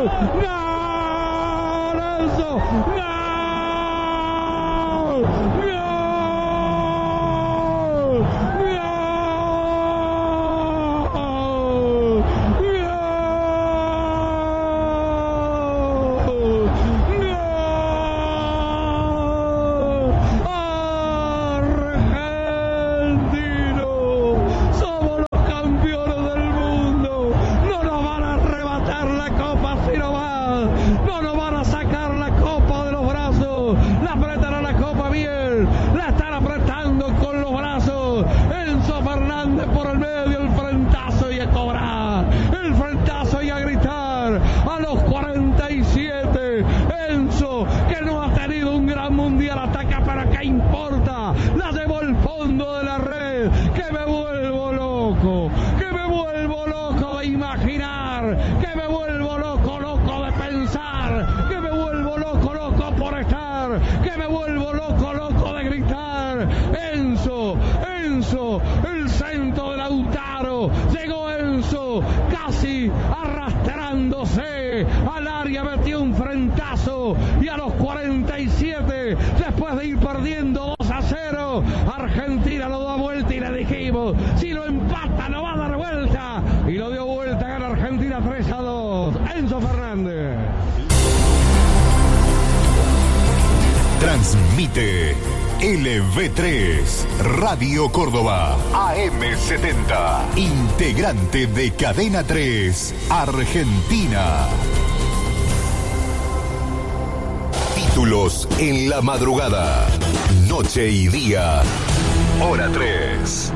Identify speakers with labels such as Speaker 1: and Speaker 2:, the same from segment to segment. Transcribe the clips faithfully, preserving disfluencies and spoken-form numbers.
Speaker 1: Transmite L V tres Radio Córdoba A M setenta, integrante de Cadena tres Argentina. Títulos en la madrugada, noche y día, hora tres.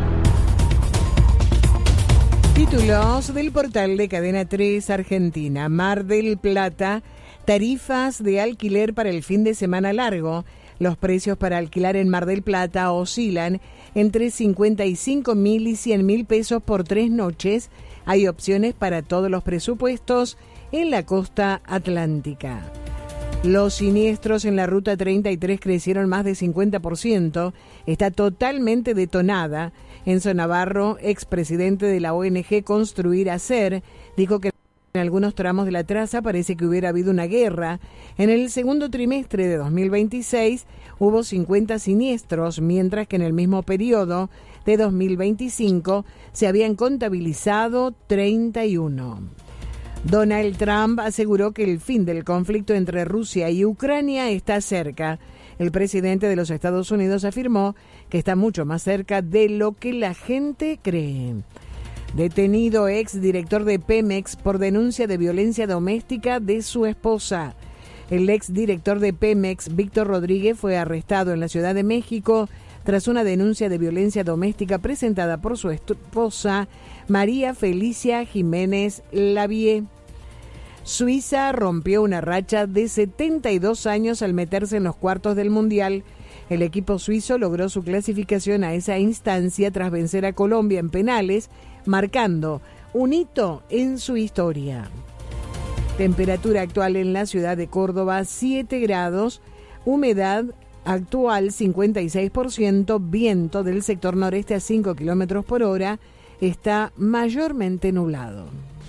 Speaker 2: Títulos del portal de Cadena tres Argentina. Mar del Plata, tarifas de alquiler para el fin de semana largo. Los precios para alquilar en Mar del Plata oscilan entre cincuenta y cinco mil y cien mil pesos por tres noches. Hay opciones para todos los presupuestos en la costa atlántica. Los siniestros en la ruta treinta y tres crecieron más de cincuenta por ciento. Está totalmente detonada. Enzo Navarro, expresidente de la O N G Construir Hacer, dijo que en algunos tramos de la traza parece que hubiera habido una guerra. En el segundo trimestre de dos mil veintiséis hubo cincuenta siniestros, mientras que en el mismo periodo de dos mil veinticinco se habían contabilizado treinta y uno. Donald Trump aseguró que el fin del conflicto entre Rusia y Ucrania está cerca. El presidente de los Estados Unidos afirmó que está mucho más cerca de lo que la gente cree. Detenido exdirector de Pemex por denuncia de violencia doméstica de su esposa. El exdirector de Pemex, Víctor Rodríguez, fue arrestado en la Ciudad de México tras una denuncia de violencia doméstica presentada por su esposa, María Felicia Jiménez Lavie. Suiza rompió una racha de setenta y dos años al meterse en los cuartos del Mundial. El equipo suizo logró su clasificación a esa instancia tras vencer a Colombia en penales, marcando un hito en su historia. Temperatura actual en la ciudad de Córdoba, siete grados, humedad actual cincuenta y seis por ciento, viento del sector noreste a cinco kilómetros por hora, está mayormente nublado.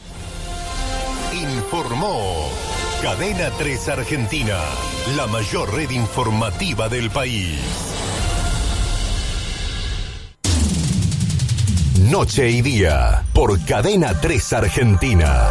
Speaker 1: Informó Cadena tres Argentina, la mayor red informativa del país. Noche y día, por Cadena tres Argentina.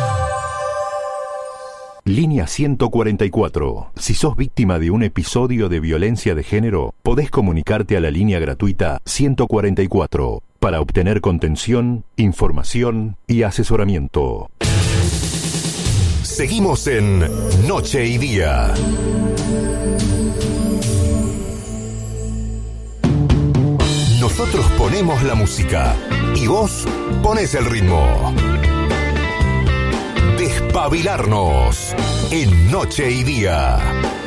Speaker 1: Línea ciento cuarenta y cuatro. Si sos víctima de un episodio de violencia de género, podés comunicarte a la línea gratuita ciento cuarenta y cuatro para obtener contención, información y asesoramiento. Seguimos en Noche y Día. Nosotros ponemos la música y vos ponés el ritmo. Despabilarnos en Noche y Día.